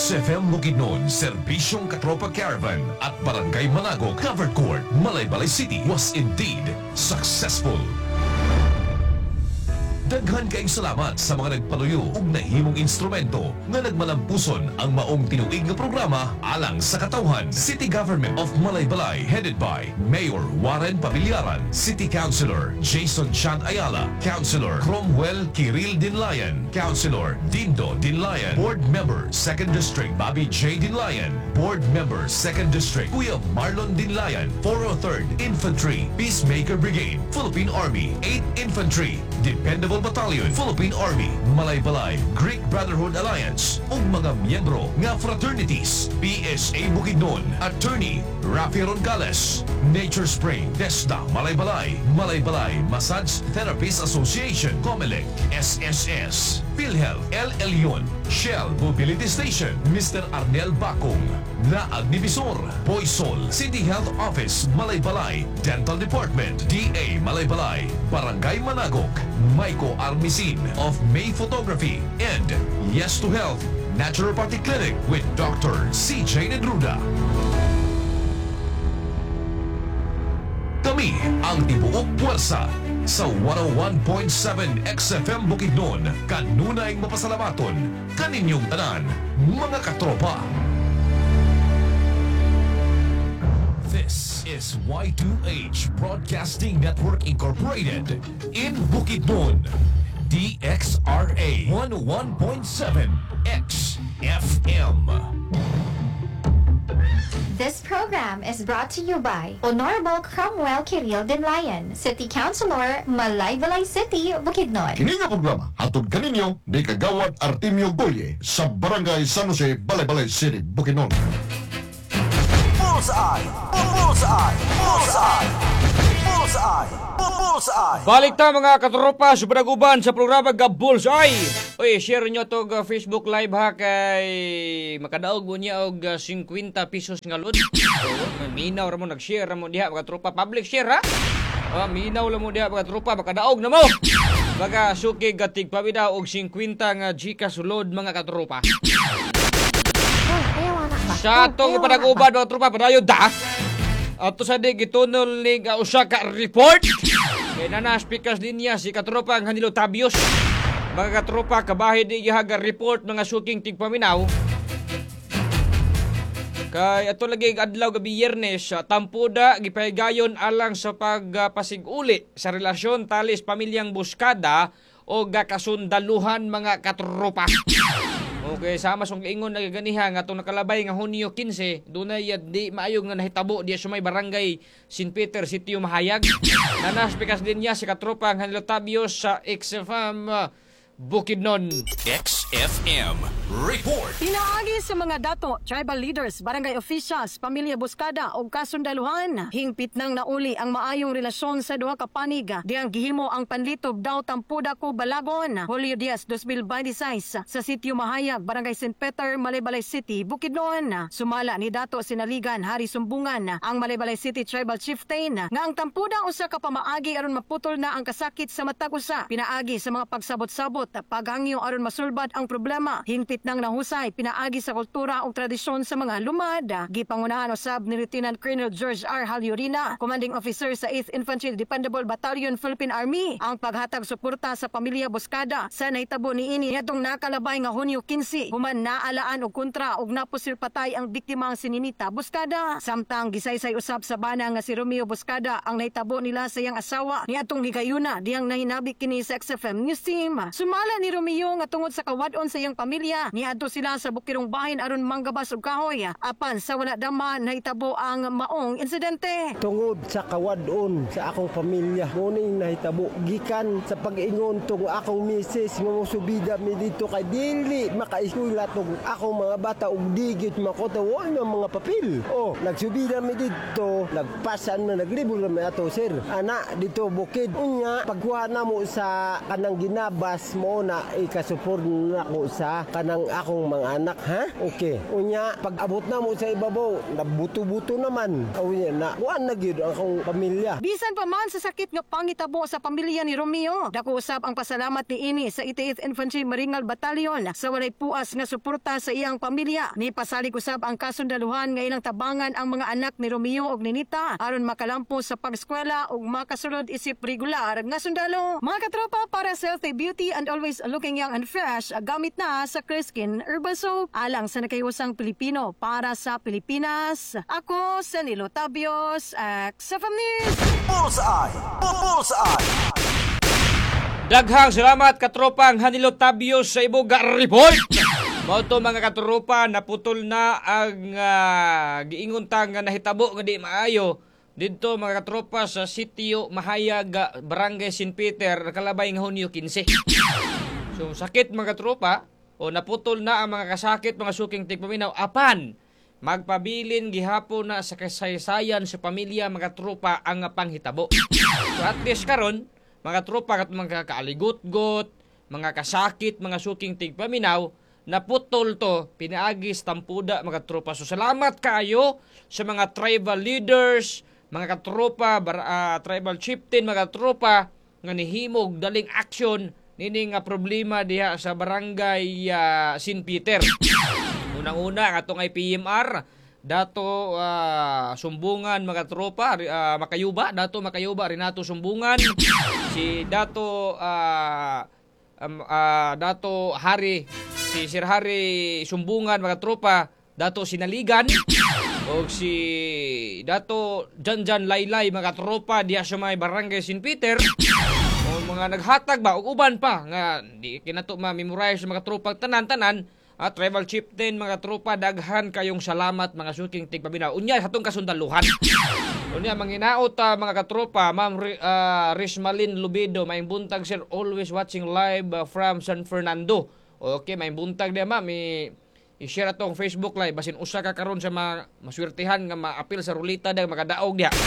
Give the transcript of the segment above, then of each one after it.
XFM Bukidnon, Serbisyong Katropa Caravan at Barangay Managog Covered Court, Malaybalay City was indeed successful. Daghan kaayong salamat sa mga nagpaluyo ug nahimong instrumento nga nagmalampuson ang maong tinuig nga programa alang sa katawhan. City Government of Malaybalay headed by Mayor Warren Pamillaran, City Councilor Jason Chan Ayala, Councilor Cromwell Kiril Dinlayan, Councilor Dindo Dinlayan, Board Member 2nd District Bobby J. Dinlayan, Board Member 2nd District Kuya Marlon Dinlayan, 403rd Infantry Peacemaker Brigade, Philippine Army 8th Infantry Dependable Battalion, Philippine Army, Malaybalay, Greek Brotherhood Alliance, ug mga miyembro nga fraternities, PSA Bukidnon, Attorney Rafi Roncales, Nature Spring, TESDA Malaybalay, Malaybalay Massage Therapists Association, COMELEC, SSS, PhilHealth, El Elyon, Shell Mobility Station, Mr. Arnel Bakong, Naag ni Bisor, Boysol, City Health Office, Malaybalay, Dental Department, DA Malaybalay, Barangay Managok, Maiko Armisin of May Photography, and Yes to Health Naturopathy Clinic with Dr. CJ Nedruda. Kami ang tibuok puwersa sa 101.7 XFM Bukidnon. Kanunay mapasalamaton kaninyong tanan, mga katropa. This is Y2H Broadcasting Network Incorporated in Bukidnon, DXRA 101.7 XFM. This program is brought to you by Honorable Cromwell Kiril Dinlayan, City Councilor, Malaybalay City, Bukidnon. Kini nga programa hatod kaninyo ni Kagawad Artemio Goye sa Barangay San Jose, Malaybalay City, Bukidnon. Bullseye! Bullseye! Bullseye! Bullseye! Bullseye! Balik ta mga katropa, subrag-uban sa programa ga Bullseye. Oy, share nyo to Facebook Live ha kay makadaog mo niya og 50 pesos nga load. Minaw ra mo nag-share ra mo diha mga tropa, public share ha. Minaw la mo diha mga tropa, makadaog na mo. Baga suki gatig pabida og 50 nga Gcash load mga katropa. Sa atong panag-uban mga tropa, padayon da. Ato sa di gitunol ni usa ka report. Kay nana speakers din niya si katropa ang Hanilo Tabios. Mga katropa, kabahin di gihaga report mga suking tigpaminaw. Kay ato lagi adlaw gabi Biyernes, tampuda gipahigayon alang sa pagpasiguli sa relasyon talis pamilyang Buscada o kasundaluhan mga katropa. Okay, sama song ingon nagaganiha nga itong nakalabay nga Hunyo 15, dunay di maayong nga nahitabo diya sa may barangay St. Peter, Sitio Mahayag. Nanaspikas din niya si katropa ang Hanilo Tabios sa XFM Bukidnon. XFM Report. Pinaagi sa mga dato, tribal leaders, barangay officials, pamilya Buscada o kasundaluhan. Hingpit nang nauli ang maayong relasyon sa duha ka panig. Diyang gihimo ang panlitob daw tampuda ko Balagon. Julio Diaz 2026 sa Sitio Mahayag, barangay St. Peter, Malaybalay City, Bukidnon. Sumala ni Dato Sinaligan Hari Sumbungan ang Malaybalay City Tribal Chieftain nga ang tampuda usa ka pamaagi aron maputol na ang kasakit sa matag usa. Pinaagi sa mga pagsabot-sabot paghangyo aron masulbad ang problema. Hingpit nang nahusay pinaagi sa kultura ug tradisyon sa mga lumad. Gipangunahan usab ni Lieutenant Colonel George R. Halyurina, Commanding Officer sa 8th Infantry Dependable Battalion, Philippine Army, ang paghatag suporta sa pamilya Buscada sa nahitabo niini nitong nakalabay nga Hunyo 15 human naalaan og kontra og napusil patay ang biktima ang sininita Buscada. Samtang gisaysay usab sa bana nga si Romeo Buscada ang nahitabo nila sa iyang asawa niadtong higayuna diyang nahinabi kini sa XFM News Team. Sumala ni Romeo nga tungod sa kawadon sa iyang pamilya, niadto sila sa bukirong bahin aron manggabas og kahoy. Apan sa wala dama nahitabo ang maong insidente. Tungod sa kawadon sa akong pamilya, muning nahitabo gikan sa pag-ingon tong akong misis nga musubida mi dito kay dili makaiskwela tong akong mga bata og digit makotawo ng mga papel. Nagsubida mi dito, nagpasan na naglibol na mi ato sir. Ana dito bukid unya pagkuha namo sa kanang ginabas mo na ikasupor na ko sa kanang akong mga anak, ha? Okay. Unya, pag abot na mo sa ibabaw, nabuto-buto naman. Unya, na kuan na gyud ang akong pamilya. Bisan pa man sa sakit nga pangitabo sa pamilya ni Romeo, dako usab ang pasalamat ni ini sa 88th Infantry Maringal Battalion sa walay puas nga suporta sa iyang pamilya. Ni pasalig usab ang kasundaluhan nga ilang tabangan ang mga anak ni Romeo ug Ninita aron makalampo sa pag-eskwela ug makasulod isip regular nga sundalo. Mga katropa, para sa healthy beauty and always looking young and fresh, gamit na sa Criskin Herbal Soap. Alang sa nakayusang Pilipino para sa Pilipinas. Ako sa Nilo Tabios, XFM News. Bullseye! Bullseye! Daghang salamat katropang Hanilo Tabios sa Iboga Report. Mao to mga katropa, naputol na ang giingon ta nga nahitabo nga di maayo didto mga katropa sa sitio Mahayag, Barangay St. Peter, nakalabay nga Hunyo 15. So sakit mga katropa, o naputol na ang mga kasakit, mga suking tigpaminaw apan magpabilin gihapon na sa kasaysayan sa pamilya mga tropa ang panghitabo. So at least karon mga tropa kat mga kaaligot-got, mga kasakit, mga suking tigpaminaw, naputol to, pinaagis tampuda mga tropa. So salamat kayo sa mga tribal leaders, mga katropa, tribal chieftain, mga tropa nga nihimog daling aksyon nini nga problema diha sa barangay St. Peter. Unang-una atong IPMR dato Sumbungan mga tropa, Makayuba, dato Makayuba Renato Sumbungan, si dato dato Hari, si Sir Hari Sumbungan mga tropa, dato Sinaligan, o si dato Janjan Laylay mga tropa diya sa may barangay St. Peter. O mga naghatag ba og uban pa nga di kinato ma-memorize sa mga tropa tanan-tanan. Tribal chieftain mga tropa, daghan kayong salamat mga suking tigpaminaw. Unya hatong kasundaluhan. Unya manginaot mga katropa, Ma'am Rismalin Lubido, may buntag sir, always watching live from San Fernando. Okay, may buntag dia ma'am, i-share atong Facebook live basin usa ka karon sa maswertihan nga maapil sa rulita dag makadaog diha.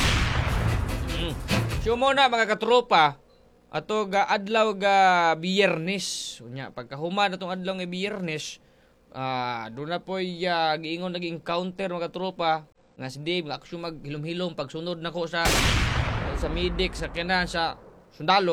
So mo na mga katropa, ato ga adlaw ga Biyernes. Unya pagkahuman atong adlaw nga Biyernes, doon na po giingon nag-encounter mga katropa nga si Dave nga aksyon maghilom-hilom pagsunod nako sa medic sa kanan sa sundalo.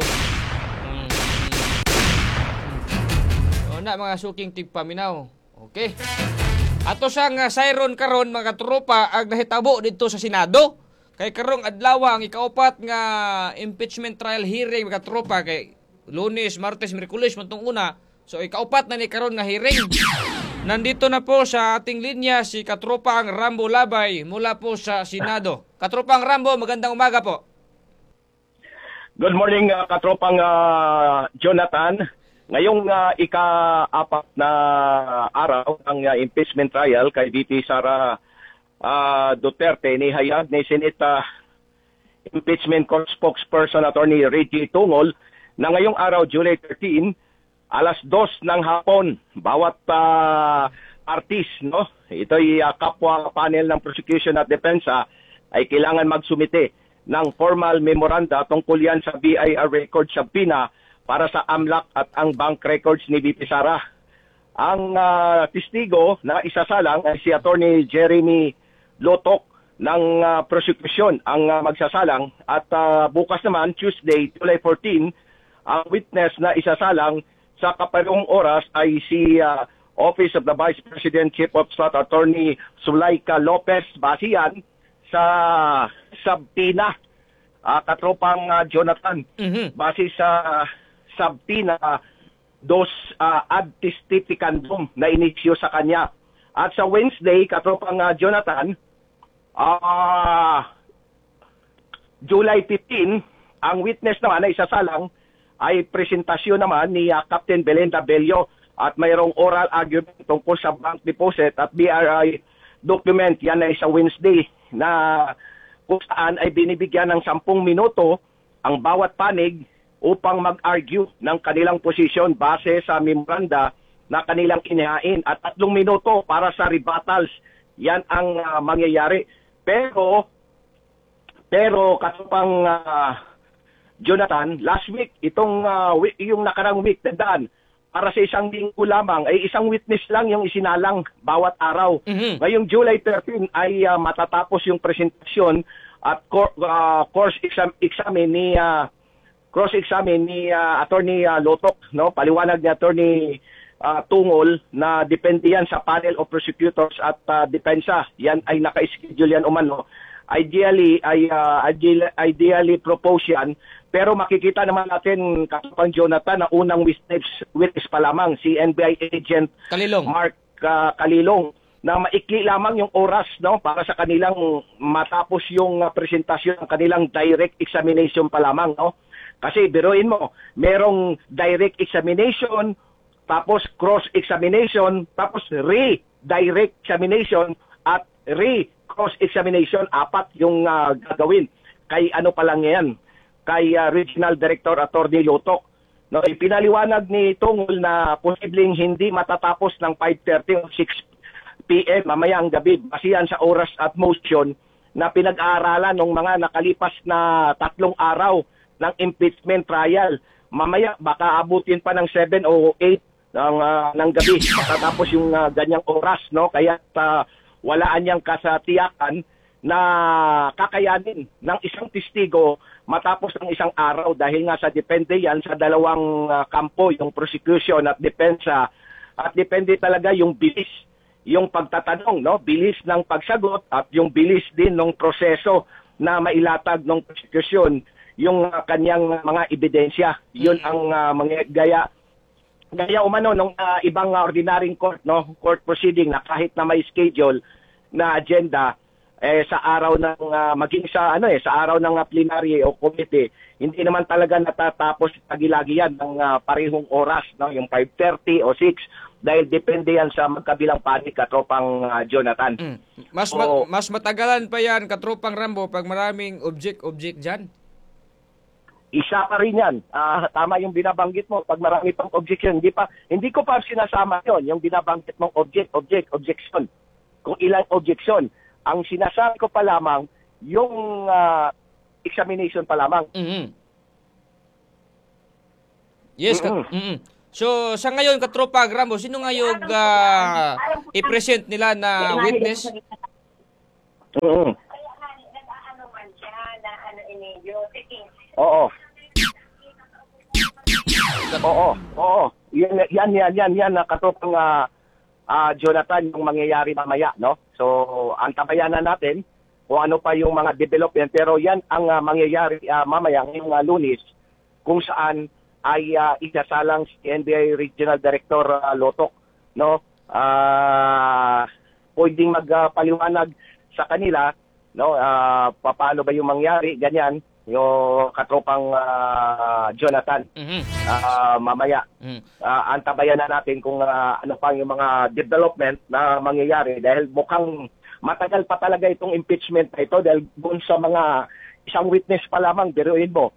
Na mga suking tigpaminaw. Okay. Ato sang siren karon mga tropa ag nahitabo dito sa Senado. Kay karong adlaw ang ikaupat nga impeachment trial hearing mga tropa, kay Lunes, Martes, Miyerkules man tong una. So ikaupat na ni karon nga hearing. Nandito na po sa ating linya si Katropang Rambo Labay mula po sa Senado. Katropang Rambo, magandang umaga po. Good morning Katropang Jonathan. Ngayong ika-apat na araw ng impeachment trial kay VP Sara Duterte, nihayag ni Senate Impeachment Court Spokesperson Attorney Reggie Tungol na ngayong araw, July 13, alas 2 ng hapon, bawat artist, no? Ito'y kapwa panel ng prosecution at depensa ay kailangan magsumite ng formal memoranda tungkol yan sa BIR record sa PINA para sa AMLAC at ang bank records ni VP Sara. Ang testigo na isasalang ay si Attorney Jeremy Lotok ng prosecution ang magsasalang, at bukas naman, Tuesday, July 14, ang witness na isasalang sa kaparehong oras ay si Office of the Vice President Chief of Staff Attorney Sulaika Lopez Basian sa Sabtina, Katropang Jonathan. Base sa Sabtina dos ad testificandum na inisyu sa kanya. At sa Wednesday, Katropang Jonathan, July 15, ang witness naman na isasalang ay presentasyon naman ni Captain Belenda Bello at mayroong oral argument tungkol sa bank deposit at BRI document. Yan ay sa Wednesday na kung saan ay binibigyan ng 10 minuto ang bawat panig upang mag-argue ng kanilang posisyon base sa memoranda na kanilang inihain at 3 minuto para sa rebuttals. Yan ang mangyayari. Pero Katropang Jonathan, last week, yung nakarang week, tandaan, para sa isang linggo lamang, ay isang witness lang yung isinalang bawat araw. Ngayong July 13 ay matatapos yung presentasyon at cross-examine ni Attorney Lotok, no? Paliwanag ni Attorney Tungol na depende yan sa panel of prosecutors at depensa. Yan ay naka-schedule yan umano. Ideally propose yan. Pero makikita naman natin, Kapang Jonathan, na unang witness pa lamang, si NBI agent Kalilong. Mark Kalilong, na maikli lamang yung oras, no, para sa kanilang matapos yung presentasyon ng kanilang direct examination pa lamang, no? Kasi biruin mo, merong direct examination, tapos cross-examination, tapos re-direct examination at re-cross-examination, 4 yung gagawin. Kay ano pa lang yan? Kay Regional Director Attorney Lotok. No, ipinaliwanag ni Tungol na posibleng hindi matatapos ng 5:30 o 6 p.m. mamayang gabi basihan sa oras at motion na pinag-aaralan ng mga nakalipas na 3 araw ng impeachment trial. Mamaya baka abutin pa ng 7 o 8 ng gabi matatapos yung ganyang oras, no? Kaya walaan niyang kasatiyakan na kakayanin ng isang testigo matapos ng isang araw dahil nga sa depende yan sa dalawang kampo, yung prosecution at depensa, at depende talaga yung bilis, yung pagtatanong, no? Bilis ng pagsagot at yung bilis din ng proseso na mailatag ng prosecution yung kanyang mga ebidensya. Yun ang gaya umano ng ibang ordinaryong court, no? Court proceeding na kahit na may schedule na agenda sa araw ng maging sa sa araw ng plenary o committee, hindi naman talaga natatapos tagilagi yan ng parehong oras, no, yung 5:30 o 6 dahil depende yan sa magkabilang panig, Katropang Jonathan. Mas matagalan pa yan, Katropang Rambo, pag maraming object dyan. Isa pa rin yan. Tama yung binabanggit mo, pag marami pang objection, hindi ko pa sinasama yon yung binabanggit mong objection. Kung ilang objection, ang sinasabi ko pa lamang, yung examination pa lamang. Yes, So, sa ngayon, Katropa Rambo, sino nga yung i-present nila na witness? Oo. Yan, Katropang Jonathan, yung mangyayari mamaya, no? So, antabayan na natin kung ano pa yung mga development. Pero yan ang mangyayari mamaya ngayong Lunes, kung saan ay isasalang si NBI Regional Director Lotok, no? Pwedeng magpaliwanag sa kanila, no? Paano ba yung mangyari, ganyan, yung Katropang Jonathan. Mamaya. Antabayan na natin kung ano pang yung mga development na mangyayari dahil mukhang matagal pa talaga itong impeachment na ito dahil doon sa mga isang witness pa lamang, biruin mo,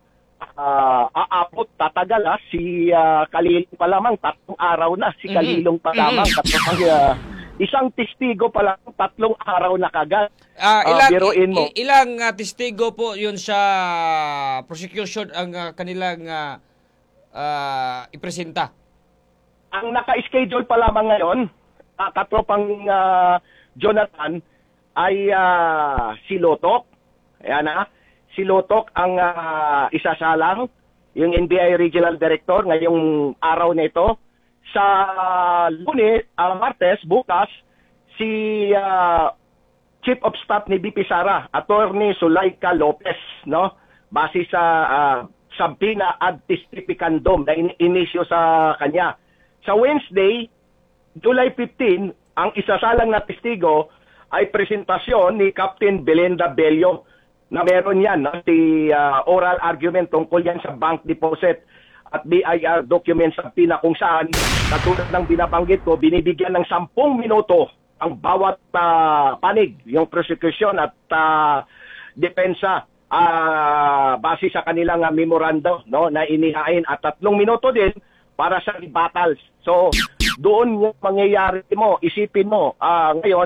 tatagal si Kalilong pa lamang, 3 araw na si Kalilong pa lamang, isang testigo pa lang, 3 araw na kagad. Biruin mo. Ilang testigo po yun sa prosecution ang kanilang ipresenta? Ang naka-schedule pa lamang ngayon, Katropang Jonathan, ay si Lotok. Ayan si Lotok ang isasalang, yung NBI Regional Director ngayong araw na ito. Sa Lunes, Martes, bukas, si Chief of Staff ni BP Sara, Attorney Sulaika Lopez, no? Base sa Sabina ad Testificandum na inisyo sa kanya. Sa Wednesday, July 15, ang isasalang na testigo ay presentasyon ni Captain Belinda Bello na meron yan, no? Si oral argument tungkol yan sa bank deposit at BIR documents sa Pina kung saan, katulad ng binabanggit ko, binibigyan ng 10 minuto ang bawat panig, yung prosecution at depensa base sa kanilang memorandum, no, na inihain at 3 minuto din para sa rebuttals. So, doon yung mangyayari mo, isipin mo, ngayon,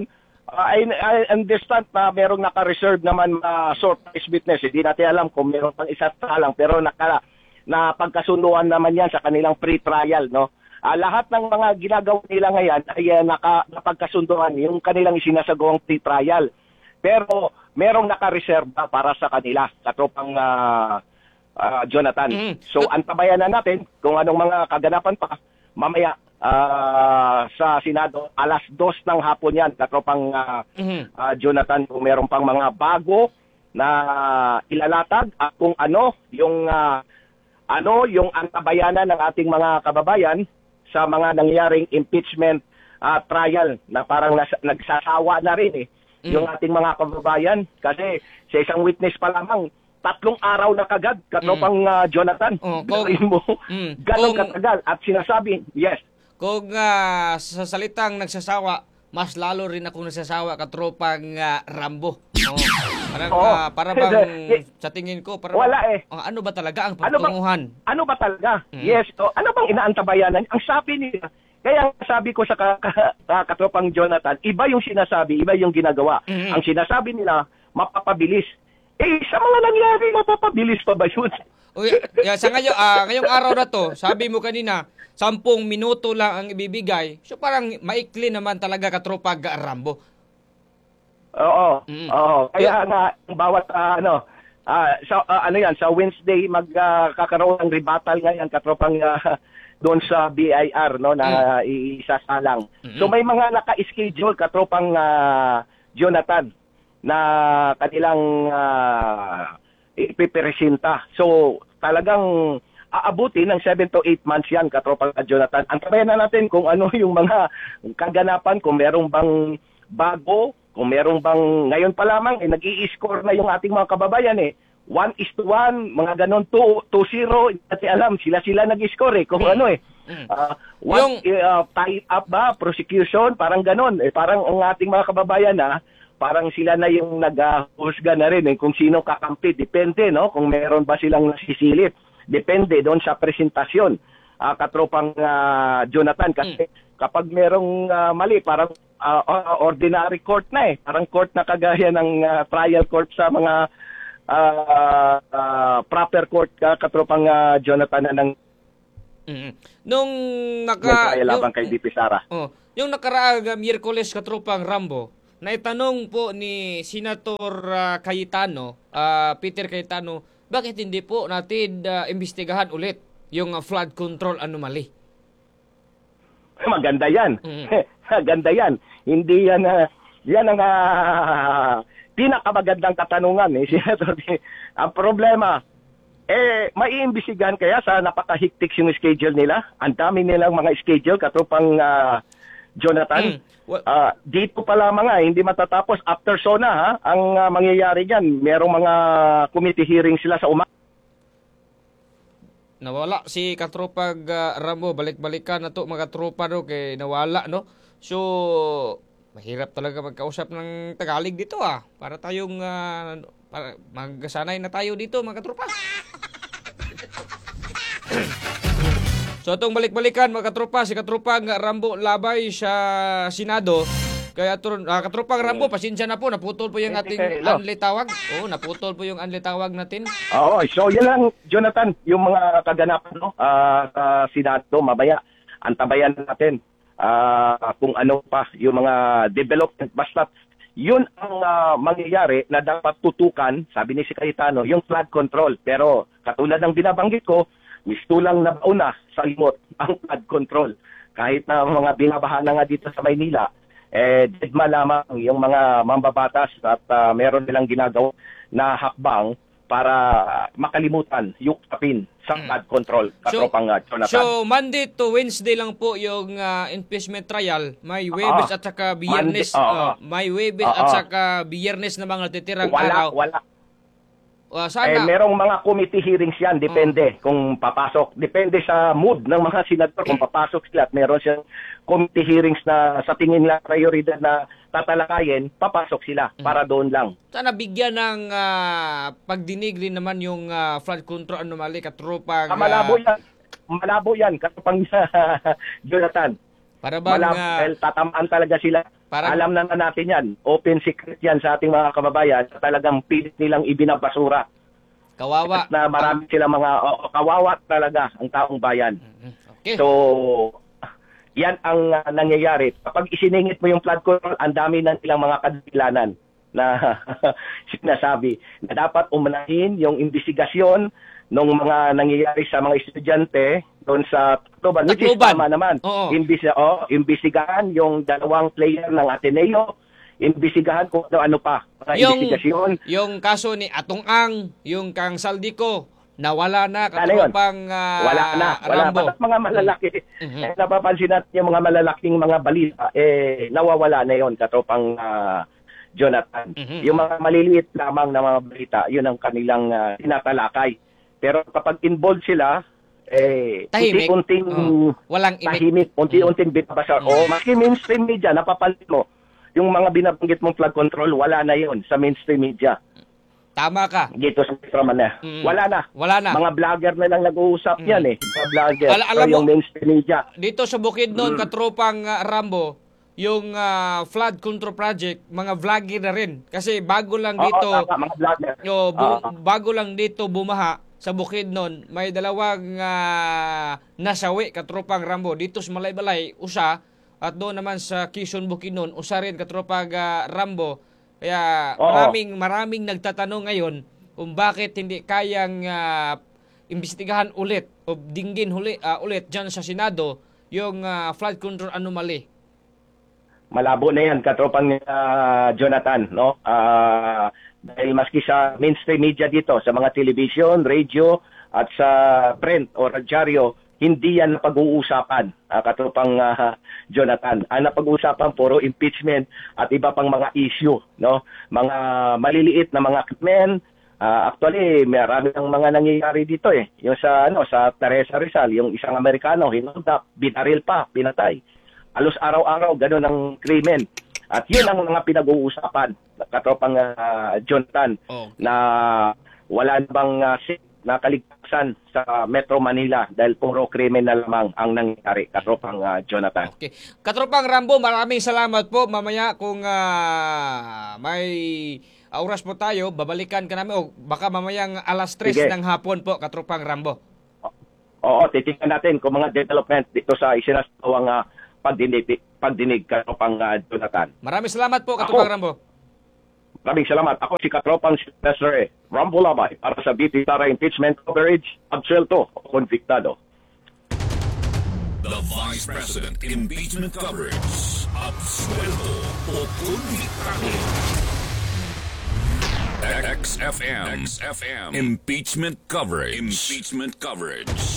I understand na merong naka-reserve naman surprise witness. Hindi natin alam kung meron pang isa lang, pero napagkasunduan naman yan sa kanilang pre-trial, no? Lahat ng mga ginagawa nila ngayon ay napagkasunduan yung kanilang isinasagawang pre-trial. Pero merong naka-reserve para sa kanila, katropang Jonathan. So antabayan na natin kung anong mga kaganapan pa mamaya sa Senado, alas 2 ng hapon yan, katropang Jonathan, kung meron pang mga bago na ilalatag at kung ano yung antabayanan ng ating mga kababayan sa mga nangyaring impeachment trial na parang nagsasawa na rin yung ating mga kababayan kasi sa isang witness pa lamang 3 araw na kagad, katropang Jonathan. Ganong katagal at sinasabi, yes. Kung sa salitang nagsasawa, mas lalo rin ako nagsasawa katropang Rambo. Para bang sa tingin ko, para wala ano ba talaga ang pagtunguhan? Ano ba talaga? Yes. Ano bang inaantabayanan? Ang sabi nila, kaya sabi ko sa katropang Jonathan, iba yung sinasabi, iba yung ginagawa. Ang sinasabi nila, mapapabilis. Sa mga nangyari, mapapabilis pa ba yun? Sa ngayong araw na to, sabi mo kanina, 10 minuto lang ang ibibigay. So parang maikli naman talaga katropag Rambo. Oo. Kaya nga bawat sa Wednesday magkakaroon ng rebuttal ngayon katropang doon sa BIR no na isasalang. So may mga naka-schedule katropang Jonathan na kanilang ipipresenta. So talagang aabutin ng 7 to 8 months yan, katropang Jonathan. Antabayan na natin kung ano yung mga kaganapan, kung merong bang bago, kung merong bang, ngayon pa lamang, nag-i-score na yung ating mga kababayan 1:1, mga ganon, 2-0, hindi alam, sila nag-i-score kung ano tie up ba, prosecution, parang ganon. Parang ang ating mga kababayan parang sila na yung nag-husga na rin kung sino kakampi. Depende, no? Kung meron ba silang nasisilip. Depende doon sa presentasyon, katropang Jonathan. Kasi kapag merong mali, parang ordinary court na Parang court na kagaya ng trial court sa mga proper court, katropang Jonathan ng nung labang kay DP Sara. Yung nakaraang Miyerkules katropang Rambo, naitanong po ni Senator Cayetano, Peter Cayetano, bakit hindi po natin imbestigahan ulit yung flood control anomaly? Maganda yan. Maganda yan. Hindi yan, yan ang pinakamagandang katanungan. Senator. Ang problema, maiimbestigahan kaya sa napakahiktik yung schedule nila? Ang dami nilang mga schedule, katropang Jonathan. Dito pa lamang hindi matatapos. After SONA, ang mangyayari dyan, merong mga committee hearing sila sa umaga. Nawala si katropag Rambo, balik-balikan na to mga tropa kay nawala no. So mahirap talaga magkausap ng Tagalog dito para tayong para magsanay na tayo dito mga tropa. So itong balik-balikan mga katropa, si katropang Rambo labay sa Senado. Kaya katropang Rambo, pasensya na po, naputol po yung ating anli tawag. Naputol po yung anli tawag natin. So yan lang Jonathan, yung mga kaganapan sa Senado, mabaya. Antabayan natin kung ano pa yung mga development. Basta yun ang mangyayari na dapat tutukan, sabi ni si Cayetano, yung flood control. Pero katulad ng binabanggit ko, gusto lang na bauna sa limot ang flood control. Kahit na mga binabaha na nga dito sa Maynila, deadma lamang yung mga mambabatas at meron nilang ginagawa na hakbang para makalimutan yung tapin sa flood control. Katropang Jonathan. So, Monday to Wednesday lang po yung impeachment trial. May Webes at saka Biyernes. May Webes at saka Biyernes na mga titirang araw. Wala. Sana. Merong mga committee hearings yan, depende kung papasok. Depende sa mood ng mga senador kung papasok sila at meron siyang committee hearings na sa tingin nila prioridad na tatalakayin, papasok sila para doon lang. Sana bigyan ng pagdinig rin naman yung flood control anomaly katropang... Malabo yan, katropang Jonathan. Para bang Dahil tatamaan talaga sila. Parang- Alam na natin yan. Open secret yan sa ating mga kababayan. Talagang pilit nilang ibinabasura. kawawa. Na marami silang mga kawawa talaga ang taong bayan. Okay. So, yan ang nangyayari. Kapag isiningit mo yung flood control, ang dami na nilang mga kadahilanan na sinasabi na dapat umanin yung investigasyon ng mga nangyayari sa mga estudyante doon sa Tacloban. Which is Tacloban. tama naman. Oo. Imbestigahan yung dalawang player ng Ateneo. Imbestigahan kung ano pa. Mga investigasyon. Yung kaso ni Atong Ang, yung kang Saldico, nawala na Ano yun? katropang Wala na. Rambo. Basta't mga malalaki. Napapansin natin yung mga malalaking mga balita, nawawala na yon katropang Jonathan. Yung mga maliliit lamang na mga balita, yun ang kanilang tinatalakay. Pero kapag involved sila, Tahimik. unti-unting Walang imik. tahimik, unti-unting binabasa. O maski mainstream media, napapansin mo, yung mga binabanggit mong flood control, wala na yon sa mainstream media. Tama ka. Dito sa Metro Manila. Wala na. Wala na. Mga vlogger na lang nag-uusap yan Mga vlogger. Alam yung mo- mainstream media. Dito sa Bukidnon, katropang Rambo, yung flood control project, mga vlogger na rin. Kasi bago lang dito, Oo, tama, mga vlogger. bago lang dito bumaha sa Bukidnon, may dalawang nasawi katropang Rambo. Dito sa Malaybalay, usa, at doon naman sa Quezon, Bukidnon, usa rin katropang Rambo. Kaya maraming nagtatanong ngayon kung bakit hindi kayang imbestigahan ulit o dinggin ulit dyan sa Senado yung flood control anomaly. Malabo na yan, katropang Jonathan, no? Dahil maski sa mainstream media dito, sa mga television, radio, at sa print o radyaryo, hindi yan pag-uusapan, katropang Jonathan. Ang napag-uusapan, puro impeachment at iba pang mga issue, no? Mga maliliit na mga krimen. Actually, marami ng mga nangyayari dito Yung sa Teresa Rizal, yung isang Amerikano, hinulda, binaril pa, pinatay. Halos araw-araw, ganun ang krimen. At yun ang mga pinag-uusapan, katropang Jonathan, na wala na bang na kaligtasan sa Metro Manila dahil puro krimen na lamang ang nangyari, katropang Jonathan. Okay. Katropang Rambo, maraming salamat po. Mamaya kung may oras po tayo, babalikan ka namin. O baka mamayang alas 3 Sige. ng hapon po, katropang Rambo. Oo, titingnan natin kung mga development dito sa isinasawang pagdinig katropang Jonathan. Maraming salamat po, katropang Rambo. Maraming salamat. Ako si katropang Sir Rambo Labay para sa BP Tara Impeachment Coverage, absuelto o konviktado. The Vice President Impeachment Coverage. Absuelto o konviktado. XFM. Impeachment Coverage.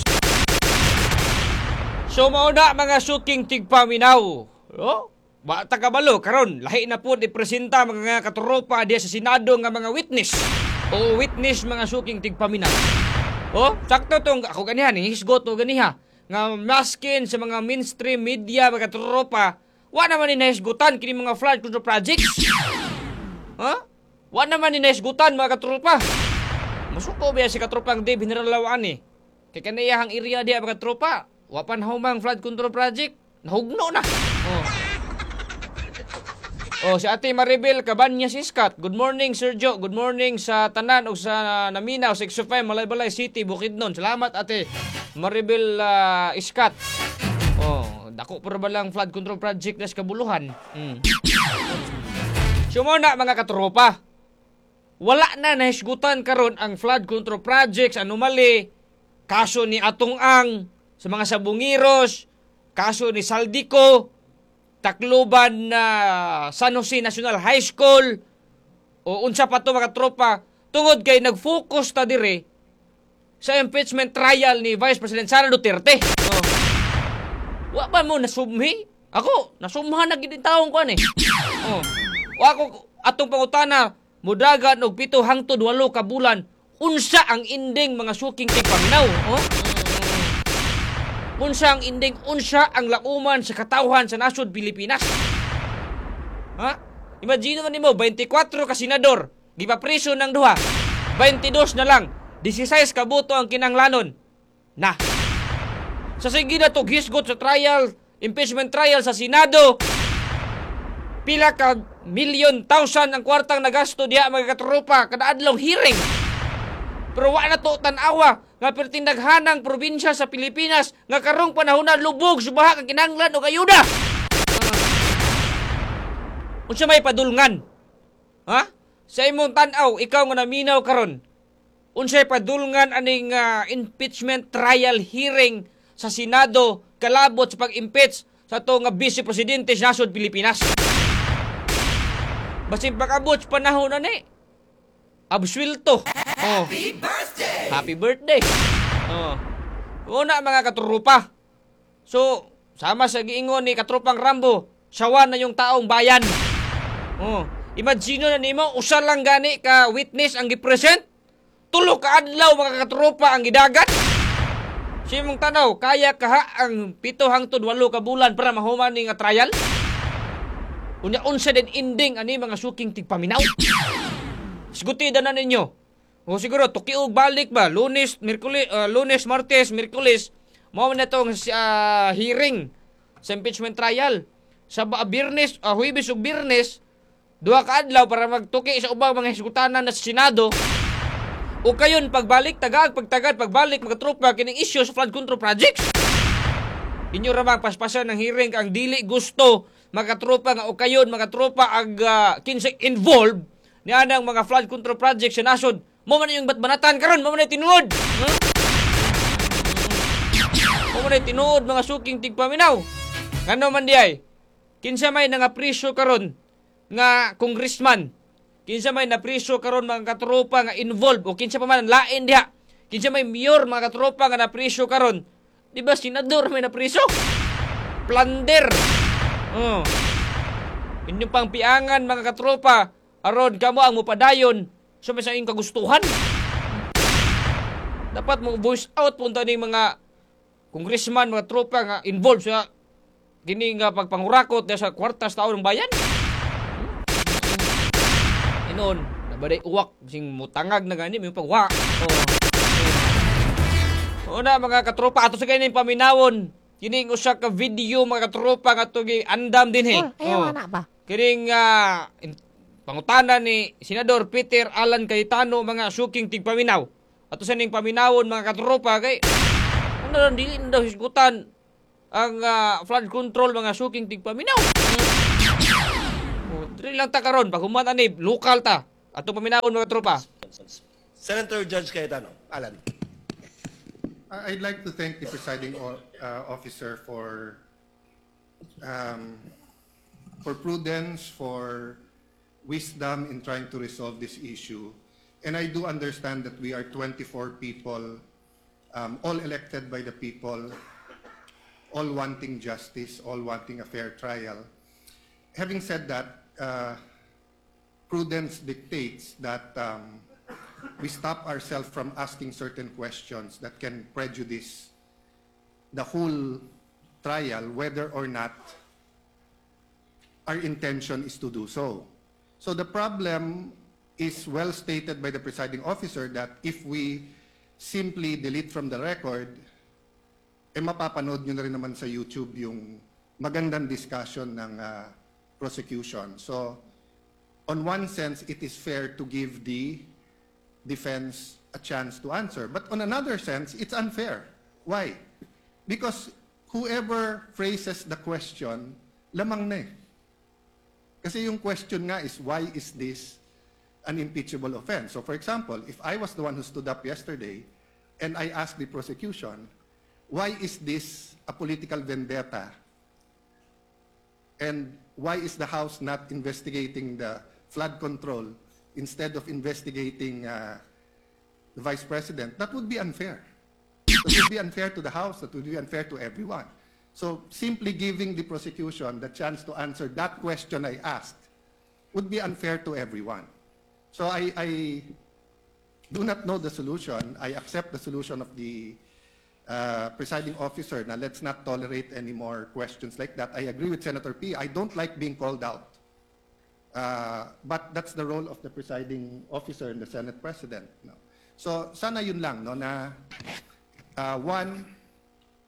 So mauna mga suking tigpaminaw. Bata kabalo karon lahi na po ipresenta mga katropa diya sa Senado nga mga witness. O witness mga suking tigpaminaw. Sakto tong ako ganiha ni hisgot o ganiha nga maskin sa mga mainstream media mga katropa, wa naman ni nahisgutan kini mga flood control projects. Wa naman ni nahisgutan mga katropa. Masuko biya si katropang Dave Hinaralawan Kay kaniyahang area diya mga katropa. Wapan humang flood control project. Nahugno na. Si Ate Maribel Cabanya Siskat. Good morning, Sir Joe. Good morning sa tanan o sa Naminaw, 605, Malaybalay City, Bukidnon. Salamat, Ate Maribel Iskat. Dako pero ba lang flood control project na sa kabuluhan. Sumuna, mga katropa. Wala na nahisgutan karon ang flood control projects, anomaly, kaso ni Atong Ang, sa mga sabungiros, kaso ni Saldico, Tacloban na San Jose National High School, o unsa pa to mga tropa, tungod kay nag-focus ta dire sa impeachment trial ni Vice President Sara Duterte. Wa ba mo nasumhi? Ako, nasumhan na gid taong ko Wa ko atong pangutana, mudagan og 7 hangtod 8 ka bulan, unsa ang ending mga suking tigpaminaw? Unsa ang ending, unsa ang lauman sa katawhan sa nasod Pilipinas? Imagine man nimo 24 ka senador, gipapriso ng duha. 22 na lang, 16 ka boto ang kinanglanon. Sa sige na to hisgot sa trial, impeachment trial sa Senado. Pila ka milyon, thousand ang kwartang nagasto diya mga katropa kada adlaw hearing. Pero wa na to tan-awa nga pertindaghanang probinsya sa Pilipinas nga karong panahon na lubog subaha kag kinahanglan og ayuda. Unsa may padulngan? Ha? Sa imong tan-aw, ikaw nga naminaw karon. Unsay padulngan aning impeachment trial hearing sa Senado kalabot sa pag-impeach sa to nga Vice Presidente sa nasod Pilipinas. Basin pag-abot sa panahon na ni. Abswelto. Happy birthday! Happy birthday! Una mga katrupa. So, sama sa giingon ni Katropang Rambo, sawa na yung taong bayan. Imagine na nimo, usa lang gani ka witness ang gipresent. Tulo ka adlaw mga katrupa ang gidagat. Simong tanaw, kaya kaha ang 7 hangtod 8 ka bulan para mahuman ni nga trial? Unya unsa din ending ani mga suking tigpaminaw. Sigutida na ninyo. O siguro tukiog balik ba Lunes, Martes, Miyerkules mao na tong hearing sa impeachment trial. Sa Biyernes, Huwebes ug Biyernes, 2 ka adlaw para magtuki sa ubang mga hisgutanan na sa Senado. O kayon pagbalik pagbalik mga tropa kining issue sa flood control projects. Inyo ra mang paspasan ng hearing ang dili gusto mga tropa nga o kayon mga tropa ag kinsay involved ni anang mga flood control projects sa nasod. Mo man yung batbanatan karon, mo man tinuod. Mo man tinuod mga suking tigpaminaw. Ngano man diay? Kinsa may nangapriso karon nga congressman, kinsa may napriso karon mga katropa nga involved o kinsa pa man lain diha, kinsa may mayor mga katropa nga napriso karon, di ba senador may napriso? Plunder. Inyong pang piangan mga katropa aron kamo ang mupadayon sa may sa inyong kagustuhan. Dapat mo voice out punta ning mga congressman mga tropa nga involved sa kini nga pagpangurakot sa kwartas taon ng bayan. Noon, nabaday uwak sing mutangag na gani may pagwa. Una mga katropa ato sa kini paminawon. Kining usa ka video mga katropa nga tugi andam dinhi. Ayaw na ba? Kining pangutana ni Senador Peter Alan Cayetano mga suking tigpaminaw. Ato sa ning paminawon mga katropa kay ano lang dili na daw hisgutan ang flood control mga suking tigpaminaw. Dili lang ta karon pag human ani lokal ta. Ato paminawon mga tropa. Senator Judge Cayetano, Alan. I'd like to thank the presiding officer for prudence, for wisdom in trying to resolve this issue. And I do understand that we are 24 people, all elected by the people, all wanting justice, all wanting a fair trial. Having said that, prudence dictates that we stop ourselves from asking certain questions that can prejudice the whole trial, whether or not our intention is to do so. So the problem is well stated by the presiding officer that if we simply delete from the record, mapapanood nyo na rin naman sa YouTube yung magandang discussion ng prosecution. So, on one sense, it is fair to give the defense a chance to answer. But on another sense, it's unfair. Why? Because whoever phrases the question, lamang na eh. Kasi yung question nga is, why is this an impeachable offense? So for example, if I was the one who stood up yesterday and I asked the prosecution, why is this a political vendetta? And why is the House not investigating the flood control instead of investigating the Vice President? That would be unfair. That would be unfair to the House. That would be unfair to everyone. So simply giving the prosecution the chance to answer that question I asked would be unfair to everyone. So I do not know the solution. I accept the solution of the presiding officer. Now, let's not tolerate any more questions like that. I agree with Senator P. I don't like being called out. But that's the role of the presiding officer and the Senate President. No? So, sana yun lang, no, na one,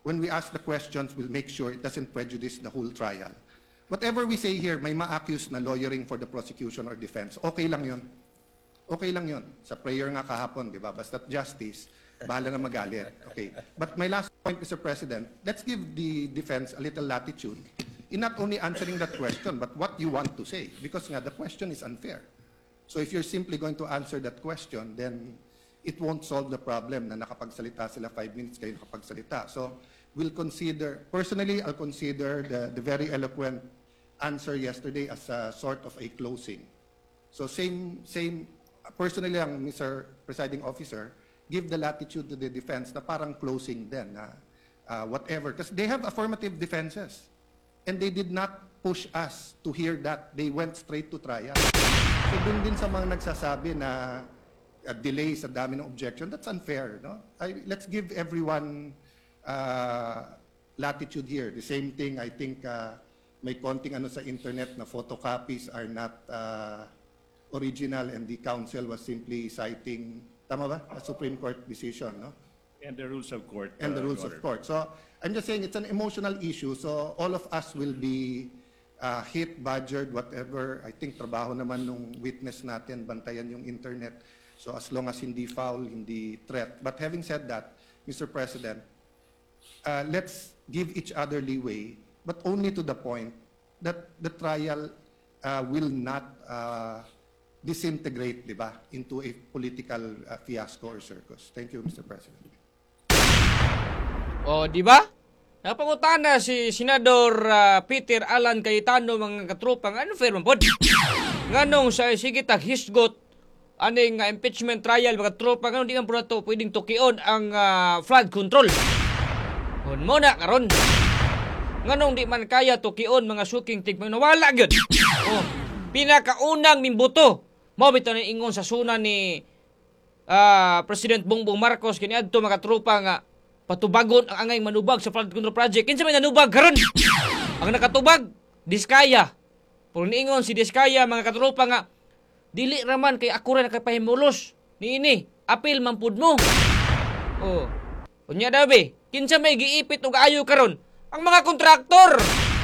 when we ask the questions, we'll make sure it doesn't prejudice the whole trial. Whatever we say here, may ma-accuse na lawyering for the prosecution or defense. Okay lang yun. Okay lang yun. Sa prayer nga kahapon, di ba? Basta't justice, bahala na magalit. Okay. But my last point, Mr. President, let's give the defense a little latitude in not only answering that question, but what you want to say. Because nga, the question is unfair. So if you're simply going to answer that question, then it won't solve the problem na nakapagsalita sila 5 minutes, kayo nakapagsalita. So we'll consider, personally, I'll consider the very eloquent answer yesterday as a sort of a closing. So personally lang, Mr. Presiding Officer, give the latitude to the defense na parang closing din, na whatever. Because they have affirmative defenses. And they did not push us to hear that. They went straight to trial. So dun din sa mga nagsasabi na delay sa dami ng objection, that's unfair. No? Let's give everyone latitude here. The same thing, I think, may konting ano sa internet na photocopies are not original and the counsel was simply citing, tama ba? A Supreme Court decision, no? And the rules of court. And the rules of court. So I'm just saying it's an emotional issue. So all of us will be hit, badgered, whatever. I think trabaho naman nung witness natin, bantayan yung internet. So as long as hindi foul, hindi threat. But having said that, Mr. President, let's give each other leeway, but only to the point that the trial will not disintegrate, di ba, into a political fiasco or circus. Thank you, Mr. President. O, di ba? Napangutana si Senador Peter Alan Cayetano mga katrupang ano fair man pod. Nganong sa sige hisgot aning impeachment trial mga tropa ngano di man pud nato pwedeng tukion ang flood control. On mo na karon. Nganong di man kaya tukion mga suking tigmang nawala gyud. Oh, pinakaunang mimbuto mo bitaw na ingon sa suna ni President Bongbong Marcos kaniadto mga tropa nga patubagon ang angay manubag sa flood control project. Kinsa may nanubag karon? Ang nakatubag Diskaya. Pero niingon si Diskaya mga katropa nga dili raman kay ako ra nakapahimulos niini. Apil man pud mo. Oh. Unya dabe, kinsa may giipit og ayo karon? Ang mga kontraktor.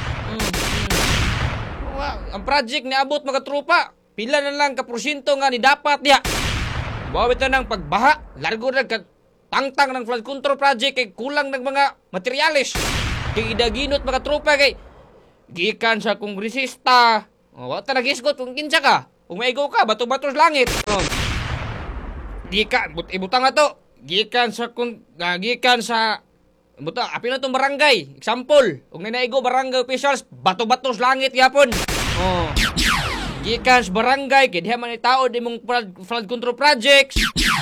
Ang project ni abot mga tropa. Pila na lang ka porsyento nga ni dapat diha. Bawit na ng pagbaha, largo na tangtang ng flood control project kay kulang ng mga materyales. Kay idaginot mga tropa kay gikan sa kongresista. Wa ta nagisgot kung kinsa ka. Kung maigo ka bato-batos langit. Gikan ibutang na to. Gikan sa apil na itong barangay. Example, kung naigo barangay officials, bato-batos langit yapon. Gikan sa barangay, kaya diha man itao di mong flood control projects.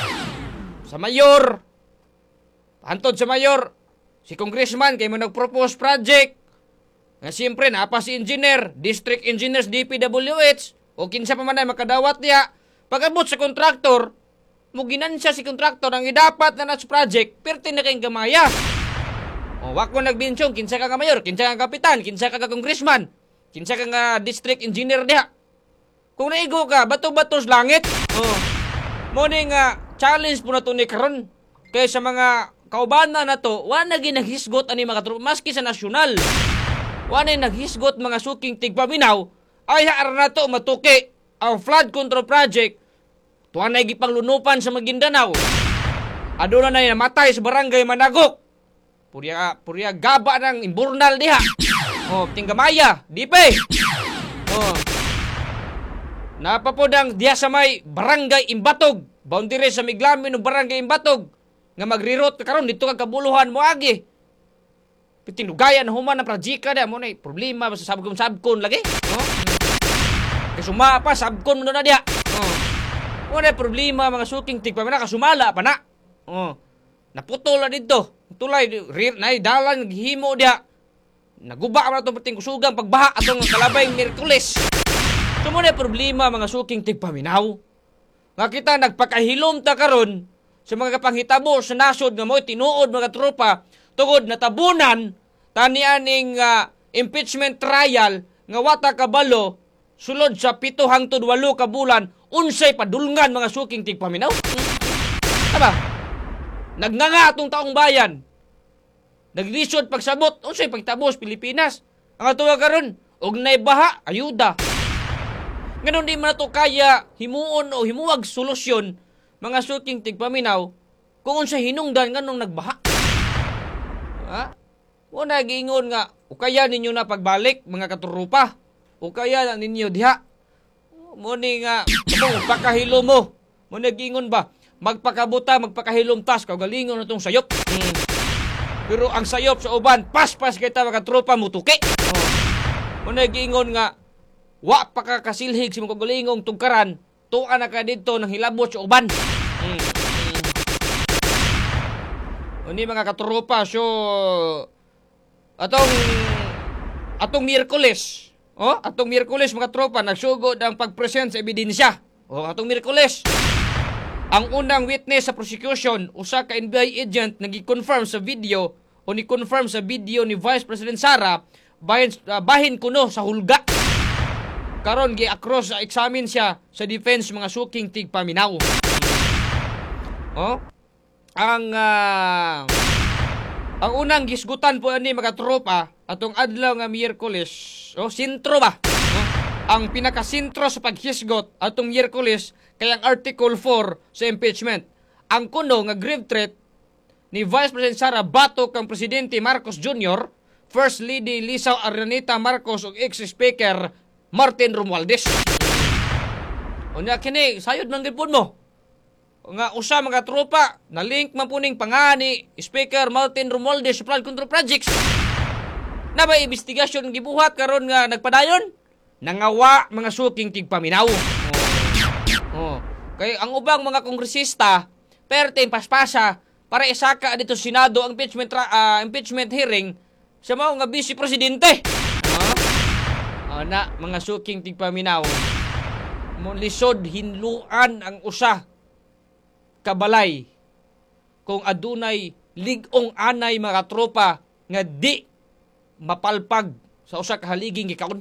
Sa mayor, antod sa mayor, si congressman kay mo nag-propose project. Nga siyempre, napa si engineer, district engineers, DPWH, o kinsa pa man ay makadawat niya. Pag-abot sa kontraktor, muginan siya si kontraktor ang idapat na sa project, pero tinakayang gamaya. O, wak mo nagbinsyong, kinsa ka nga mayor, kinsa ka kapitan, kinsa ka congressman, kinsa ka nga district engineer diha. Kung naigo ka, bato-batos langit. O, muna nga, challenge po na ito ni karon. Kaya sa mga kaubanan na to, wala na ginaghisgot ani mga tropa, maski sa nasyonal. Wala na naghisgot mga suking tigpaminaw, ay haara na to matuki ang flood control project. Tuwa na gipanglunupan sa Maguindanao. Aduna na namatay sa barangay Managok. Purya gaba ng imburnal diha. O, tinggamaya, dipe. O, napapodang diha sa may barangay Imbatog. Boundary sa Miglamin ng barangay Imbatog. Nga magrirot ka karon dito ka kabuluhan mo agi. Pitinugayan human na projika da mo na problema sa sabkon lagi. No? Kay suma pa sabkon mo na diha. Mo na problema mga suking tigpa na kasumala pa na. Naputol na dito. Tulay nay dalan naghimo diha. Naguba man atong perting kusugang pagbaha atong kalabay Miyerkules. So mo na problema mga suking tigpaminaw. Nga kita nagpakahilom ta karon sa mga kapanghitabo sa nasod nga mo tinuod mga tropa tugod natabunan tani aning impeachment trial nga wata kabalo sulod sa 7 hangtod 8 ka bulan unsay padulngan mga suking tigpaminaw. Tama? Nagnanga atong taong bayan. Naglisod pagsabot, unsay pagtabos Pilipinas. Ang atuwa karon, og nay baha, ayuda. Ngayon di man to kaya himuon o himuwag solusyon mga suking tigpaminaw kung unsay hinungdan nganong nagbaha. Ha? O nagingon nga, o kaya ninyo na pagbalik mga katurupa, o kaya na ninyo diha. Muni nga, magpakahilo mo. Muni gingon ba, magpakabuta, magpakahilom tas, kagalingon na itong sayop. Pero ang sayop sa uban, pas-pas kita mga tropa mo tuki. Muni gingon nga, wa pa ka kasilhig si mga kagalingong tungkaran, tuan na ka dito ng hilabot sa uban. Muni mga katurupa, so atong Miyerkules, atong Miyerkules mga tropa nagsugod ang pagpresent sa ebidensya. Atong Miyerkules, ang unang witness sa prosecution, usa ka NBI agent nagi-confirm sa video o ni-confirm sa video ni Vice President Sara bahin kuno sa hulga. Karon gi-across sa examine siya sa defense mga suking tigpaminaw. Ang unang gisgutan po ani mga tropa atong adlaw nga Miyerkules, sintro ba? Ang pinakasintro sa paghisgot atong Miyerkules kay ang Article 4 sa impeachment. Ang kuno nga grave threat ni Vice President Sara batok kang Presidente Marcos Jr., First Lady Lisa Araneta Marcos ug ex-Speaker Martin Romualdez. Unya kini sayod man gipon mo. Nga usa mga tropa na link man puning pangani Speaker Martin Romualdez sa flood control projects. Na ba investigasyon gibuhat karon nga nagpadayon? Nangawa mga suking tigpaminaw. Kay ang ubang mga kongresista pertin paspasa para isaka dito sa Senado ang impeachment hearing sa mao nga vice presidente. Na mga suking tigpaminaw. Mo lisod hinluan ang usa kabalay kung adunay ligong anay mga tropa nga di mapalpag sa usa ka haliging gikaon.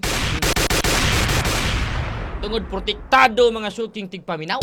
Tungod protektado mga suking tigpaminaw.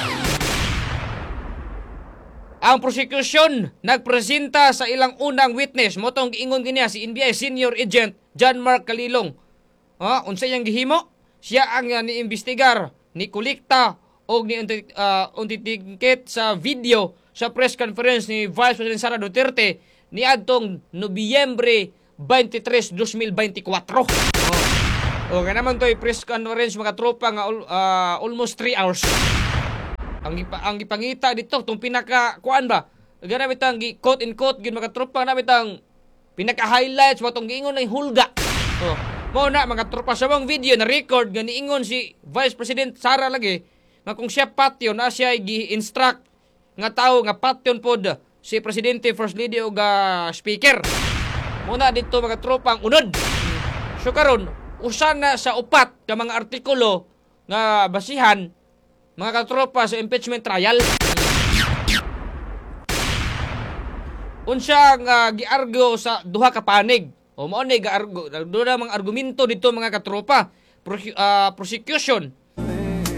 Ang prosecution nagpresenta sa ilang unang witness mo tong giingon kiniya si NBI Senior Agent John Mark Calilong. Unsay yang gihimo? Siya ang niimbestigar, ni kolekta o ni-untitikit sa video sa press conference ni Vice President Sara Duterte ni adtong Nobyembre 23, 2024. Kaya naman to'y press conference mga tropa nga almost 3 hours. Ang ipangita dito, itong pinaka-kuan ba? Ganamit ang quote-in-quote, mga tropa, ganamit ang pinaka-highlights, matong giingon na hulga. Mo na mga tropa sa mga video na record, ganiingon si Vice President Sara lagi, nga kung siya patyon na siya gi-instruct nga tao nga patyon pod si Presidente, First Lady o Speaker. Muna dito mga tropa ang unod. So karon usa na sa upat ka mga artikulo nga basihan mga katropa sa impeachment trial. Unsa nga giargo sa duha ka panig. O mao ni giargo, duha mga argumento dito mga katropa. Prosecution